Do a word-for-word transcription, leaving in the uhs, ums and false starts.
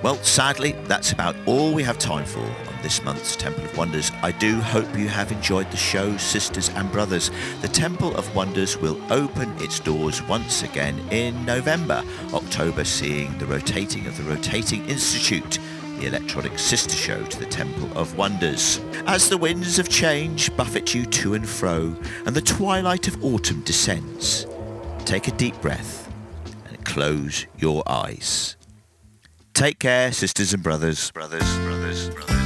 Well, sadly, that's about all we have time for on this month's Temple of Wonders. I do hope you have enjoyed the show, sisters and brothers. The Temple of Wonders will open its doors once again in November, October seeing the rotating of the Rotating Institute, the electronic sister show to the Temple of Wonders. As the winds of change buffet you to and fro, and the twilight of autumn descends, take a deep breath and close your eyes. Take care, sisters and brothers, brothers, brothers, brothers.